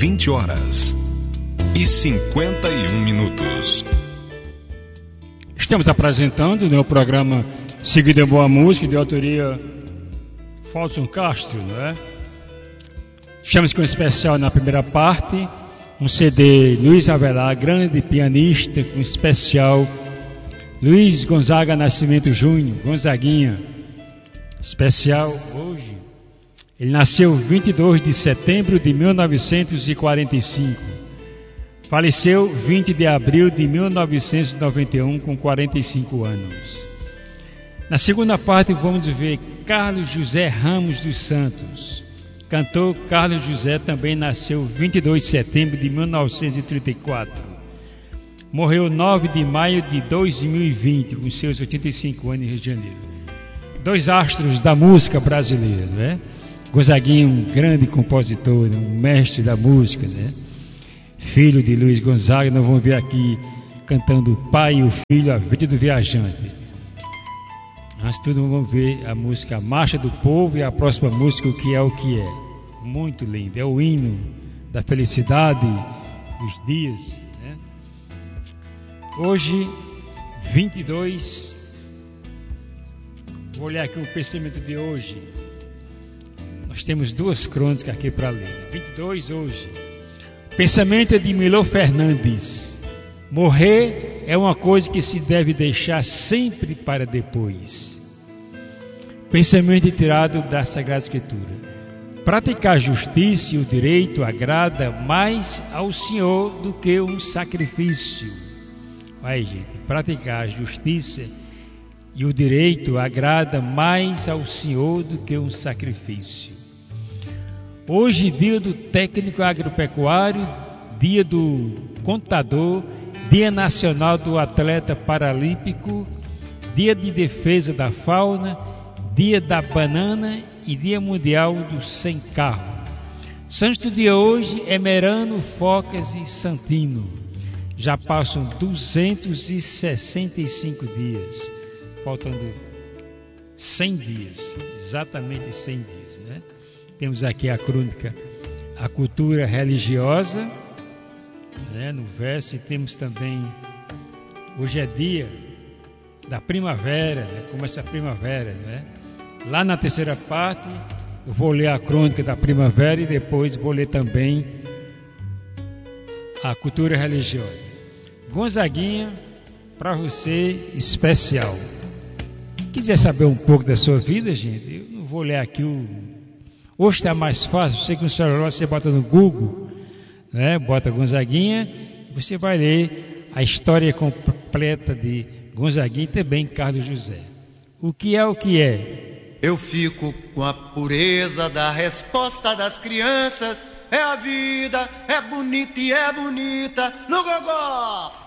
20h51. Estamos apresentando o programa Seguida em Boa Música, de autoria Falson Castro, não é? Estamos com um especial na primeira parte, um CD Luiz Avelar, grande pianista, com especial Luiz Gonzaga Nascimento Júnior, Gonzaguinha, especial hoje. Ele nasceu 22 de setembro de 1945, faleceu 20 de abril de 1991 com 45 anos. Na segunda parte vamos ver Carlos José Ramos dos Santos. Cantor Carlos José também nasceu 22 de setembro de 1934. Morreu 9 de maio de 2020, com seus 85 anos em Rio de Janeiro. Dois astros da música brasileira, não é? Gonzaguinha, um grande compositor, um mestre da música, né? Filho de Luiz Gonzaga. Nós vamos ver aqui cantando o pai e o filho, a vida do viajante. Antes de tudo, vamos ver a música Marcha do Povo e a próxima música, O Que É, O Que É. Muito lindo, é o hino da felicidade dos dias, né? Hoje, 22, vou olhar aqui o pensamento de hoje. Nós temos duas crônicas aqui para ler. 22 hoje. Pensamento de Milor Fernandes. Morrer é uma coisa que se deve deixar sempre para depois. Pensamento tirado da Sagrada Escritura. Praticar a justiça e o direito agrada mais ao Senhor do que um sacrifício. Vai, gente, praticar a justiça e o direito agrada mais ao Senhor do que um sacrifício. Hoje, dia do técnico agropecuário, dia do contador, dia nacional do atleta paralímpico, dia de defesa da fauna, dia da banana e dia mundial do sem carro. Santo dia hoje é Merano, Focas e Santino. Já passam 265 dias, faltando 100 dias, exatamente 100 dias, né? Temos aqui a crônica, a cultura religiosa, né, no verso, e temos também, hoje é dia da primavera, né, começa a primavera, né? Lá na terceira parte, eu vou ler a crônica da primavera e depois vou ler também a cultura religiosa. Gonzaguinha, para você, especial. Quiser saber um pouco da sua vida, gente, eu não vou ler aqui Hoje está mais fácil, você com o celular, você bota no Google, né? Bota Gonzaguinha, você vai ler a história completa de Gonzaguinha e também Carlos José. O que é o que é? Eu fico com a pureza da resposta das crianças. É a vida, é bonita e é bonita no gogó.